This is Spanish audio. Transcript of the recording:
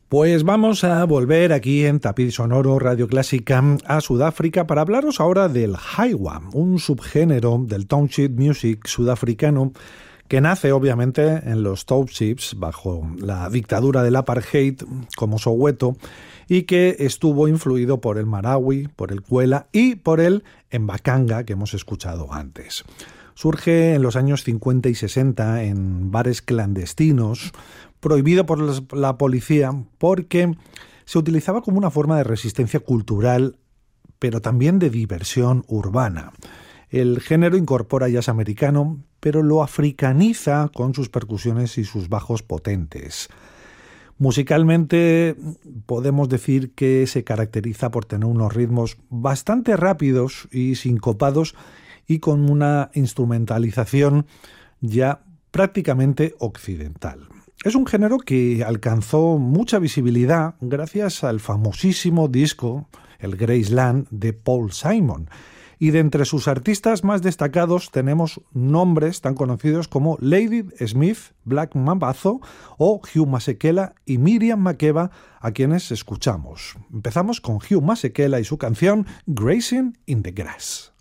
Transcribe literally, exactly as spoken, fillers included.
Pues vamos a volver aquí en Tapiz Sonoro Radio Clásica a Sudáfrica para hablaros ahora del Haiwa, un subgénero del township music sudafricano que nace obviamente en los townships bajo la dictadura del apartheid como Soweto y que estuvo influido por el marawi, por el kwela y por el mbaqanga que hemos escuchado antes. Surge en los años cincuenta y sesenta en bares clandestinos, prohibido por la policía porque se utilizaba como una forma de resistencia cultural, pero también de diversión urbana. El género incorpora jazz americano, pero lo africaniza con sus percusiones y sus bajos potentes. Musicalmente podemos decir que se caracteriza por tener unos ritmos bastante rápidos y sincopados y con una instrumentalización ya prácticamente occidental. Es un género que alcanzó mucha visibilidad gracias al famosísimo disco, el Graceland, de Paul Simon. Y de entre sus artistas más destacados tenemos nombres tan conocidos como Lady Smith, Black Mambazo o Hugh Masekela y Miriam Makeba, a quienes escuchamos. Empezamos con Hugh Masekela y su canción Grazing in the Grass.